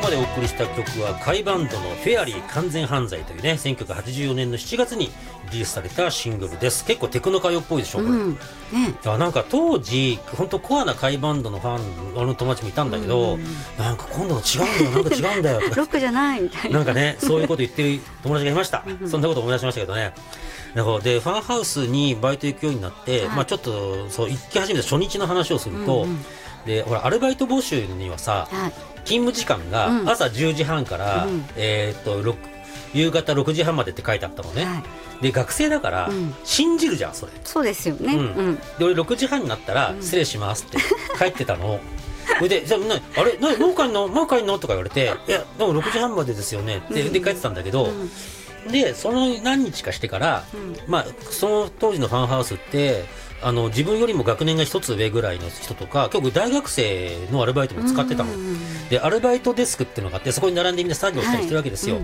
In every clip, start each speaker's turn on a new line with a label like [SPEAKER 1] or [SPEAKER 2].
[SPEAKER 1] までお送りした曲は甲斐バンドのフェアリー完全犯罪というね、1984年の7月にリリースされたシングルです。結構テクノ歌謡っぽいでしょこれ、ね、なんか当時本当コアな甲斐バンドのファンの友達もいたんだけど、なんか今度の違うんだよ、なんか違うんだよ
[SPEAKER 2] ロックじゃないみたいな、
[SPEAKER 1] なんかね、そういうこと言ってる友達がいましたそんなこと思い出しましたけどね。でファンハウスにバイト行くようになって、ちょっとそう行き始めた初日の話をすると、でほらアルバイト募集にはさ、勤務時間が朝10時半から、夕方6時半までって書いてあったのね、で学生だから、信じるじゃんそれ。
[SPEAKER 2] そうですよね、
[SPEAKER 1] で俺6時半になったら、失礼しますって帰ってたのそれでじゃああれもう帰んのとか言われて、いやでも6時半までですよねってで帰ってたんだけど、でその何日かしてから、その当時のファンハウスって自分よりも学年が一つ上ぐらいの人とか結構大学生のアルバイトも使ってたの、でアルバイトデスクっていうのがあって、そこに並んでみんな作業したりしてるわけですよ。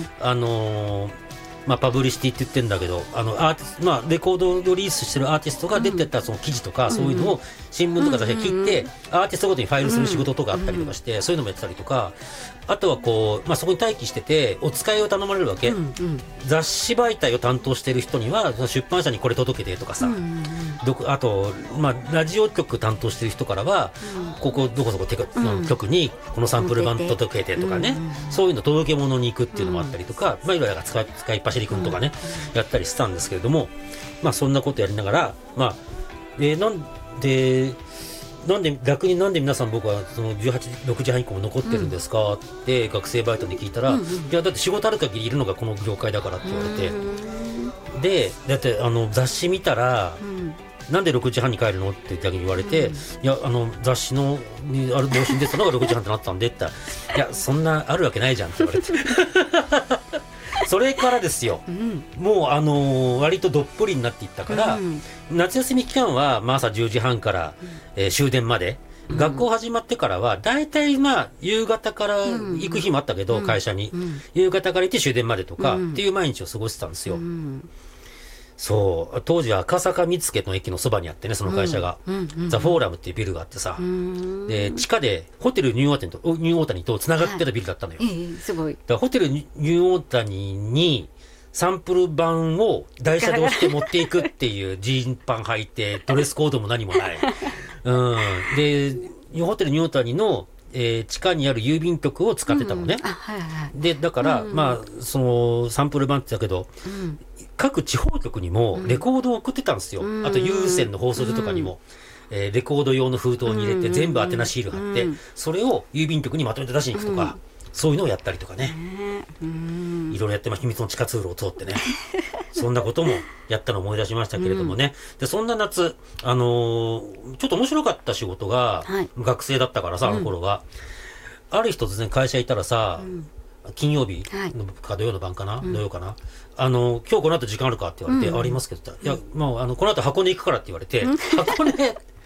[SPEAKER 1] パブリシティって言ってるんだけど、レコードをリリースしてるアーティストが出てたその記事とか、そういうのを新聞とか雑誌で切って、アーティストごとにファイルする仕事とかあったりとかして、そういうのもやってたりとか、あとはこう、そこに待機しててお使いを頼まれるわけ、雑誌媒体を担当してる人には出版社にこれ届けてとかさ、あと、ラジオ局担当してる人からは、ここどこそこ局にこのサンプル版届けてとかね、そういうの届け物に行くっていうのもあったりとか、いろいろ使いっ走りくんとかね、やったりしたんですけれども、そんなことやりながら、逆になんで皆さん僕はその6時半以降も残ってるんですかって学生バイトに聞いたら、いやだって仕事ある限りいるのがこの業界だからって言われて、でだって雑誌見たら、なんで6時半に帰るのって逆に言われて、いや雑誌のにある同心出てたのが6時半ってなったんでって言ったら、いやそんなあるわけないじゃんって言われてそれからですよ、もう割とどっぷりになっていったから、夏休み期間は朝10時半から、終電まで、学校始まってからはだいたい夕方から行く日もあったけど、会社に、夕方から行って終電までとか、っていう毎日を過ごしてたんですよ。そう当時は赤坂見附の駅のそばにあってね、その会社が、ザ・フォーラムっていうビルがあってさ、で地下でホテルニューオータニとつながってたビルだったのよ、
[SPEAKER 2] すごい。
[SPEAKER 1] だからホテルニューオータニにサンプル版を台車で押して持っていくっていうジーンパン履いてドレスコードも何もない、でホテルニューオータニの地下にある郵便局を使ってたのね、でだから、そのサンプル版ってだけど、各地方局にもレコードを送ってたんですよ、あと有線の放送所とかにも、レコード用の封筒に入れて、全部宛名シール貼って、それを郵便局にまとめて出しに行くとか、そういうのをやったりとかね、いろいろやって秘密の地下通路を通ってねそんなこともやったのを思い出しましたけれどもね、でそんな夏、ちょっと面白かった仕事が、学生だったからさ、あの頃は、ある日突然会社いたらさ、金曜日か土曜の晩かな、土曜かな、今日この後時間あるかって言われて、ありますけど、いや、この後箱根行くからって言われて、箱根